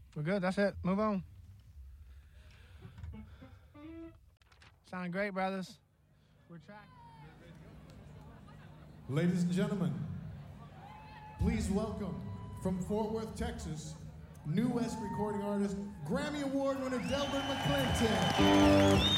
We're good. That's it. Move on. Sound great, brothers. We're tracked. Ladies and gentlemen, please welcome from Fort Worth, Texas, New West recording artist, Grammy Award winner Delbert McClinton.